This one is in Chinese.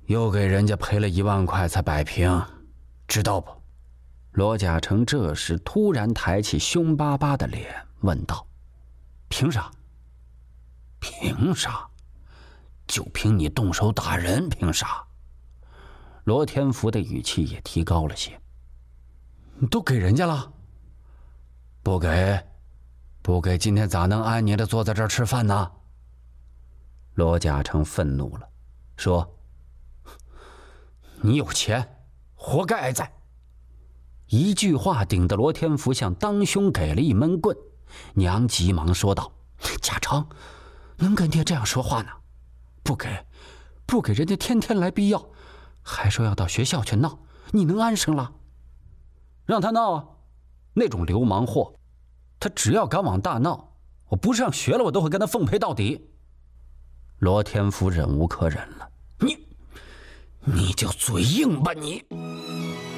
又给人家赔了1万块才摆平，知道不？罗嘉诚这时突然抬起凶巴巴的脸问道：“凭啥？凭啥？就凭你动手打人，凭啥？”罗天福的语气也提高了些：“你都给人家了？不给，不给，今天咋能安宁的坐在这儿吃饭呢？”罗嘉诚愤怒了，说：“你有钱，活该挨宰。”一句话顶得罗天福像当胸给了一闷棍。娘急忙说道：“嘉诚，能跟爹这样说话呢？不给，不给，人家天天来逼要，还说要到学校去闹，你能安生了？让他闹啊！那种流氓货，他只要敢往大闹，我不上学了，我都会跟他奉陪到底。”罗天福忍无可忍了：“你就嘴硬吧你！”